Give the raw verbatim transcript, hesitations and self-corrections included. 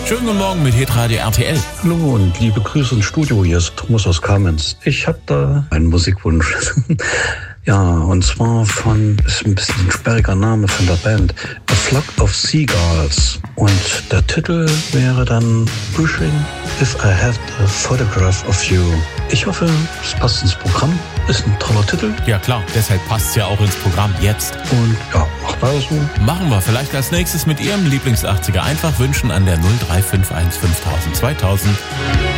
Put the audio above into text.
Schönen guten Morgen mit Hitradio R T L. Hallo und liebe Grüße ins Studio, hier ist Thomas aus Kamenz. Ich habe da einen Musikwunsch. Ja, und zwar von, ist ein bisschen ein sperriger Name von der Band, A Flock of Seagulls. Und der Titel wäre dann Wishing If I Had a Photograph of You. Ich hoffe, es passt ins Programm. Ist ein toller Titel. Ja klar, deshalb passt es ja auch ins Programm jetzt. Und ja, macht weiter so. Machen wir vielleicht als nächstes mit Ihrem Lieblings-achtziger. Einfach wünschen an der null drei fünf eins fünftausend zweitausend.